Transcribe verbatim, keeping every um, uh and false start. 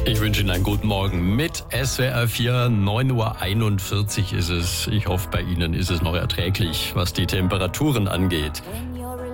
Ich wünsche Ihnen einen guten Morgen mit S W R vier. neun Uhr einundvierzig ist es. Ich hoffe, bei Ihnen ist es noch erträglich, was die Temperaturen angeht.